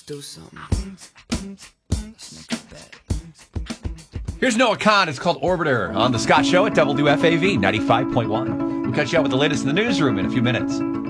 do something. Let's make a bet. Here's Noah Khan. It's called Orbiter on The Scott Show at WFAV 95.1. We'll catch you up with the latest in the newsroom in a few minutes.